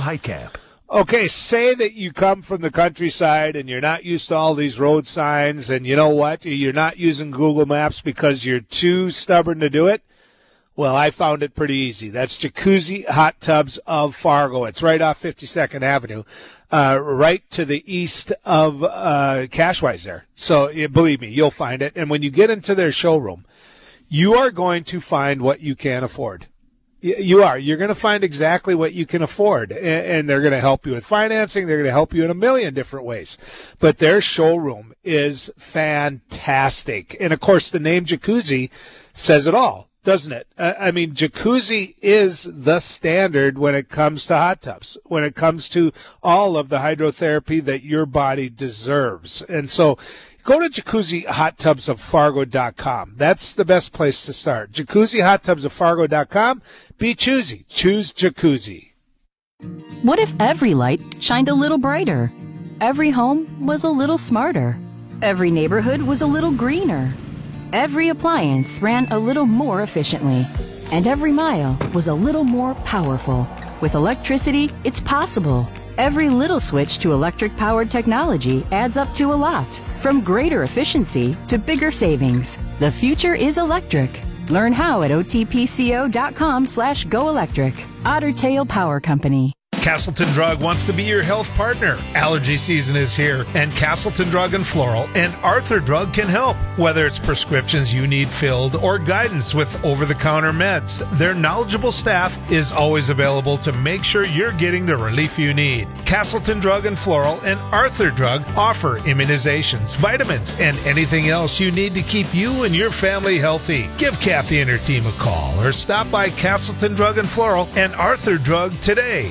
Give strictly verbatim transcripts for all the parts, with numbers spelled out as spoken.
Heitkamp. Okay, say that you come from the countryside and you're not used to all these road signs, and you know what? You're not using Google Maps because you're too stubborn to do it. Well, I found it pretty easy. That's Jacuzzi Hot Tubs of Fargo. It's right off fifty-second Avenue, uh, right to the east of uh, Cashwise there. So yeah, believe me, you'll find it. And when you get into their showroom, you are going to find what you can afford. You are. You're going to find exactly what you can afford, and they're going to help you with financing. They're going to help you in a million different ways. But their showroom is fantastic. And, of course, the name Jacuzzi says it all, doesn't it? I mean, Jacuzzi is the standard when it comes to hot tubs, when it comes to all of the hydrotherapy that your body deserves. And so go to jacuzzi hot tubs of fargo dot com. That's the best place to start. jacuzzi hot tubs of fargo dot com. Be choosy. Choose Jacuzzi. What if every light shined a little brighter? Every home was a little smarter. Every neighborhood was a little greener. Every appliance ran a little more efficiently. And every mile was a little more powerful. With electricity, it's possible. Every little switch to electric-powered technology adds up to a lot. From greater efficiency to bigger savings, the future is electric. Learn how at otpco.com slash go electric. Otter Tail Power Company. Castleton Drug wants to be your health partner. Allergy season is here, and Castleton Drug and Floral and Arthur Drug can help. Whether it's prescriptions you need filled or guidance with over-the-counter meds, their knowledgeable staff is always available to make sure you're getting the relief you need. Castleton Drug and Floral and Arthur Drug offer immunizations, vitamins, and anything else you need to keep you and your family healthy. Give Kathy and her team a call or stop by Castleton Drug and Floral and Arthur Drug today.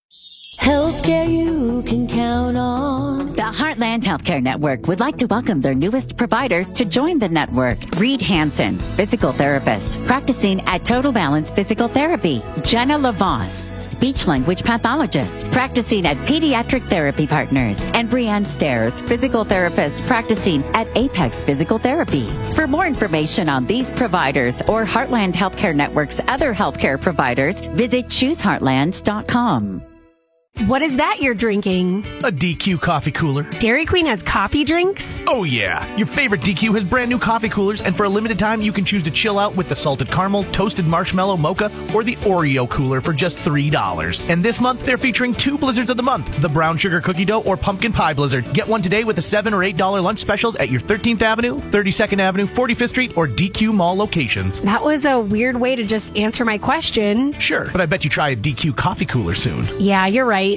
Healthcare you can count on. The Heartland Healthcare Network would like to welcome their newest providers to join the network. Reed Hansen, physical therapist, practicing at Total Balance Physical Therapy. Jenna LaVoss, speech-language pathologist, practicing at Pediatric Therapy Partners. And Brianne Stairs, physical therapist, practicing at Apex Physical Therapy. For more information on these providers or Heartland Healthcare Network's other healthcare providers, visit choose heartland dot com. What is that you're drinking? A D Q coffee cooler. Dairy Queen has coffee drinks? Oh, yeah. Your favorite D Q has brand new coffee coolers, and for a limited time, you can choose to chill out with the salted caramel, toasted marshmallow mocha, or the Oreo cooler for just three dollars. And this month, they're featuring two blizzards of the month, the brown sugar cookie dough or pumpkin pie blizzard. Get one today with the seven or eight dollar lunch specials at your thirteenth Avenue, thirty-second Avenue, forty-fifth Street, or D Q Mall locations. That was a weird way to just answer my question. Sure, but I bet you try a D Q coffee cooler soon. Yeah, you're right.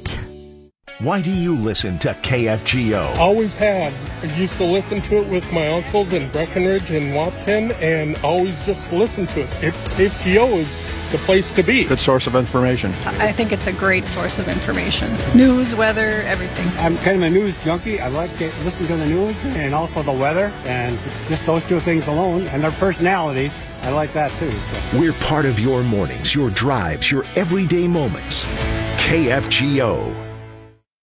Why do you listen to K F G O? Always have. I used to listen to it with my uncles in Breckenridge and Waupun, and always just listen to it. it. K F G O is the place to be. Good source of information. I think it's a great source of information. News, weather, everything. I'm kind of a news junkie. I like to listen to the news and also the weather, and just those two things alone, and their personalities. I like that too. So. We're part of your mornings, your drives, your everyday moments. K F G O.